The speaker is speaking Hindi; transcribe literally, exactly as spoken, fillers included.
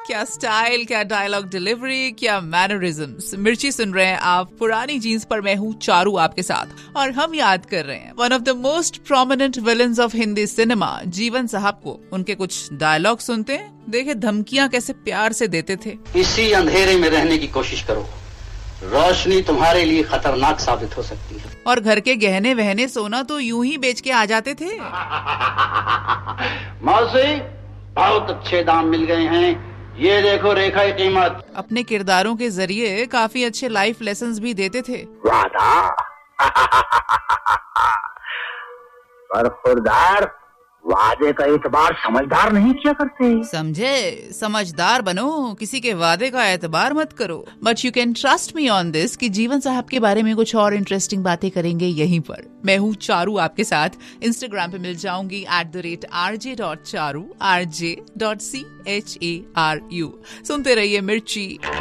क्या स्टाइल, क्या डायलॉग डिलीवरी, क्या मैनरिज्म्स। मिर्ची सुन रहे हैं आप पुरानी जीन्स पर। मैं हूँ चारू आपके साथ और हम याद कर रहे हैं one of the most prominent villains of Hindi cinema, जीवन साहब को। उनके कुछ डायलॉग सुनते हैं। देखे धमकियां कैसे प्यार से देते थे। इसी अंधेरे में रहने की कोशिश करो, रोशनी तुम्हारे लिए खतरनाक साबित हो सकती है। और घर के गहने वहने सोना तो यूं ही बेच के आ जाते थे। मौसी, बहुत अच्छे दाम मिल गए हैं, ये देखो रेखा की कीमत। अपने किरदारों के जरिए काफी अच्छे लाइफ लेसन्स भी देते थे। वादा पर खुरदार वादे का एतबार समझदार नहीं किया करते। समझे, समझदार बनो, किसी के वादे का एतबार मत करो। But you can trust me on this कि जीवन साहब के बारे में कुछ और इंटरेस्टिंग बातें करेंगे यहीं पर। मैं हूँ चारू आपके साथ। इंस्टाग्राम पे मिल जाऊंगी at the rate R J dot Charu, R J dot C H A R you. सुनते रहिए मिर्ची।